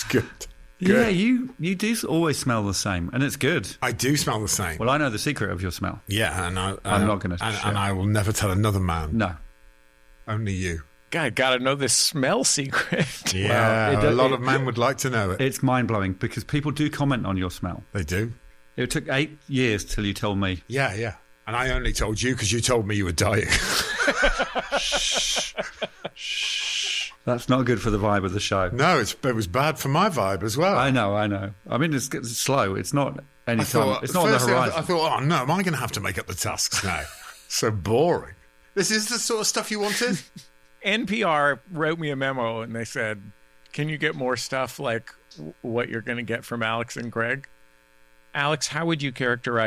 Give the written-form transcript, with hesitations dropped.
Good. Yeah, you do always smell the same, and it's good. I do smell the same. Well, I know the secret of your smell. Yeah, and I'm not going to share. And I will never tell another man. No. Only you. God, gotta know this smell secret. Yeah, Well, a lot of men would like to know it. It's mind-blowing because people do comment on your smell. They do. It took 8 years till you told me. Yeah. And I only told you because you told me you were dying. Shh. That's not good for the vibe of the show. No, it was bad for my vibe as well. I know. I mean, it's slow. It's not any time. It's not on the horizon. I thought, oh no, am I going to have to make up the tasks now? So boring. This is the sort of stuff you wanted? NPR wrote me a memo and they said, can you get more stuff like what you're going to get from Alex and Greg? Alex, how would you characterize